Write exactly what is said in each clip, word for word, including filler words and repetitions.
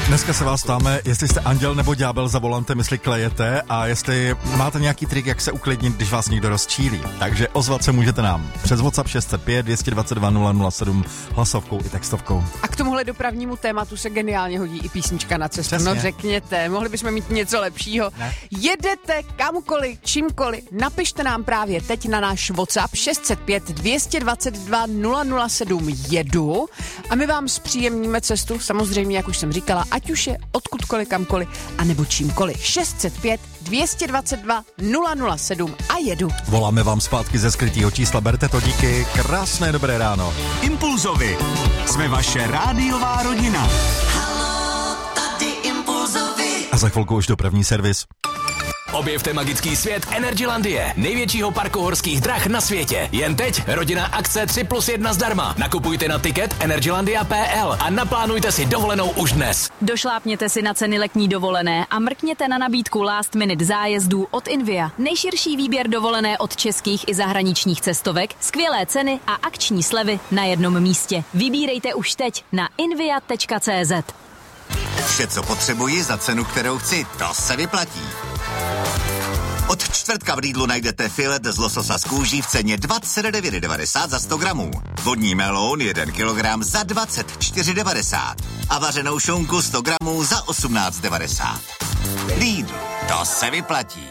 Dneska se vás ptáme, jestli jste anděl nebo ďábel za volantem, jestli klejete a jestli máte nějaký trik, jak se uklidnit, když vás někdo rozčílí. Takže ozvat se můžete nám přes WhatsApp šest set pět dvě dvacet dva nula nula sedm hlasovkou i textovkou. A k tomuhle dopravnímu tématu se geniálně hodí i písnička na cestu. Přesně. No řekněte, mohli bychom mít něco lepšího. Ne. Jedete kamkoliv, čímkoliv, napište nám právě teď na náš WhatsApp šest set pět dvě dvacet dva nula nula sedm jedu a my vám zpříjemníme cestu, samozřejmě, jak už jsem říkala, ať už je odkudkoliv, kamkoliv, anebo čímkoliv. šest set pět dvě dvacet dva nula nula sedm a jedu. Voláme vám zpátky ze skrytého čísla, berte to, díky, krásné dobré ráno. Impulzovi. Jsme vaše rádiová rodina. Haló, tady Impulzovi. A za chvilku už dopravní servis. Objevte magický svět Energylandie, největšího parku horských drah na světě. Jen teď rodina akce tři plus jedna zdarma. Nakupujte na tiket energylandia tečka p l a naplánujte si dovolenou už dnes. Došlápněte si na ceny letní dovolené a mrkněte na nabídku last minute zájezdů od Invia. Nejširší výběr dovolené od českých i zahraničních cestovek, skvělé ceny a akční slevy na jednom místě. Vybírejte už teď na invia tečka cé zet. Vše, co potřebuji za cenu, kterou chci, to se vyplatí. Od čtvrtka v Lidlu najdete filet z lososa z kůží v ceně dvacet devět devadesát za sto gramů. Vodní meloun jeden kilogram za dvacet čtyři devadesát. A vařenou šunku sto gramů za osmnáct devadesát. Lidl, to se vyplatí.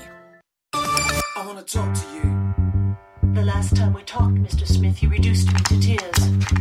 The last time we talked, mister Smith, you reduced me to tears.